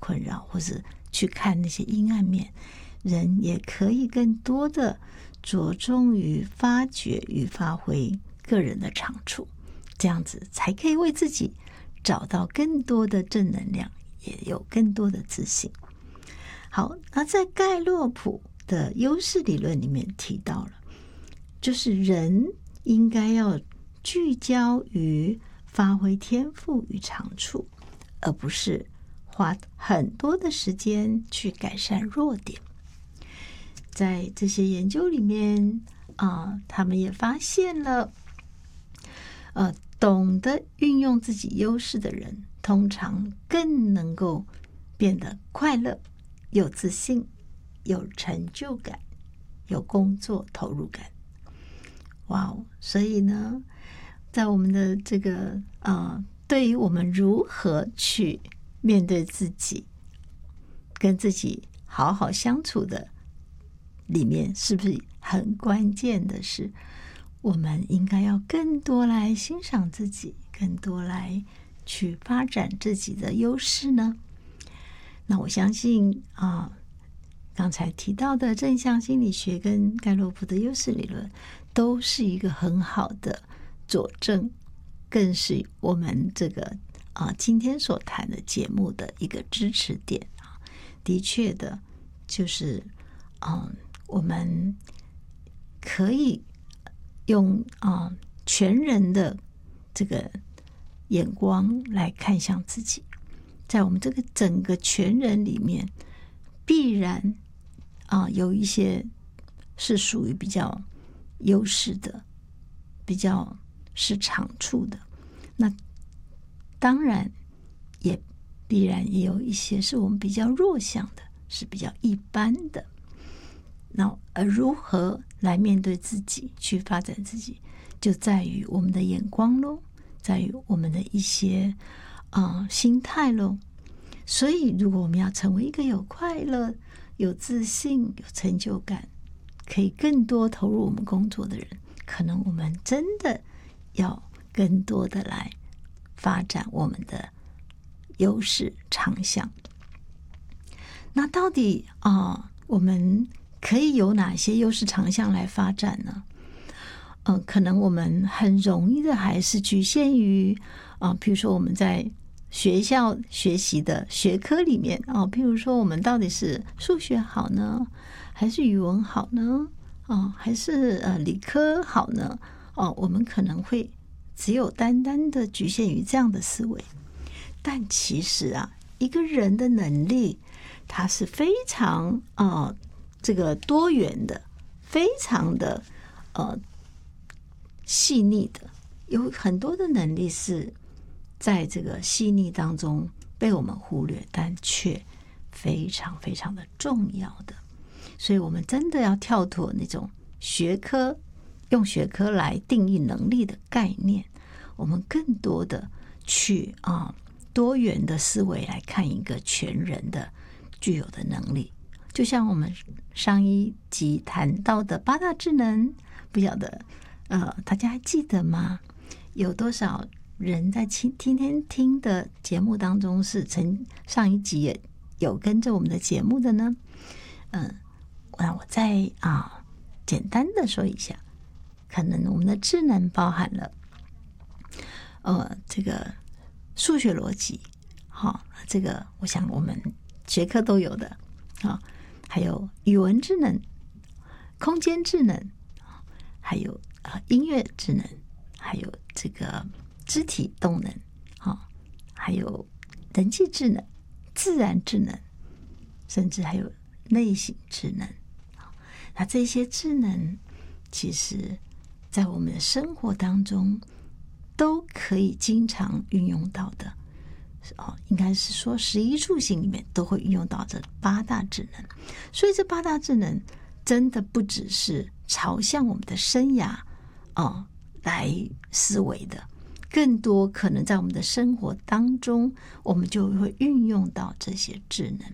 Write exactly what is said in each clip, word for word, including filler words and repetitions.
困扰，或是去看那些阴暗面。人也可以更多的着重于发掘与发挥个人的长处，这样子才可以为自己找到更多的正能量，也有更多的自信。好，那在盖洛普的优势理论里面提到了，就是人应该要聚焦于发挥天赋与长处，而不是花很多的时间去改善弱点。在这些研究里面啊、呃，他们也发现了，呃，懂得运用自己优势的人，通常更能够变得快乐、有自信、有成就感、有工作投入感。哇哦！所以呢，在我们的这个呃，对于我们如何去面对自己，跟自己好好相处的里面，是不是很关键的是，我们应该要更多来欣赏自己，更多来去发展自己的优势呢？那我相信啊，刚才提到的正向心理学跟盖洛普的优势理论，都是一个很好的佐证，更是我们这个啊今天所谈的节目的一个支持点啊。的确的，就是嗯。我们可以用啊、呃、全人的这个眼光来看向自己，在我们这个整个全人里面，必然啊、呃、有一些是属于比较优势的，比较是长处的，那当然也必然也有一些是我们比较弱项的，是比较一般的。那而如何来面对自己，去发展自己，就在于我们的眼光咯，在于我们的一些啊、呃、心态咯。所以，如果我们要成为一个有快乐、有自信、有成就感，可以更多投入我们工作的人，可能我们真的要更多的来发展我们的优势长项。那到底啊、呃，我们可以有哪些优势长项来发展呢？嗯、呃，可能我们很容易的还是局限于啊、呃，比如说我们在学校学习的学科里面啊、呃，譬如说我们到底是数学好呢，还是语文好呢？啊、呃，还是呃理科好呢？哦、呃，我们可能会只有单单的局限于这样的思维，但其实啊，一个人的能力，它是非常啊。呃这个多元的，非常的呃细腻的，有很多的能力是在这个细腻当中被我们忽略，但却非常非常的重要的。所以我们真的要跳脱那种学科，用学科来定义能力的概念，我们更多的去啊、呃、多元的思维来看一个全人的具有的能力。就像我们上一集谈到的八大智能，不晓得呃大家还记得吗？有多少人在今天听的节目当中是曾上一集也有跟着我们的节目的呢？嗯，那我再啊简单的说一下，可能我们的智能包含了呃这个数学逻辑，好、哦，这个我想我们学科都有的，好、哦。还有语文智能、空间智能，还有呃音乐智能，还有这个肢体动能，哦，还有人际智能、自然智能，甚至还有内省智能。那这些智能，其实在我们的生活当中都可以经常运用到的。哦，应该是说食衣住行里面都会运用到这八大智能，所以这八大智能真的不只是朝向我们的生涯哦来思维的，更多可能在我们的生活当中，我们就会运用到这些智能。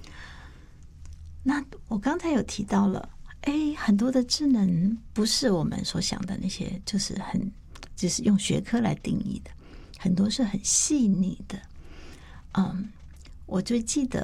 那我刚才有提到了，哎，很多的智能不是我们所想的那些，就是很就是用学科来定义的，很多是很细腻的。嗯，我最记得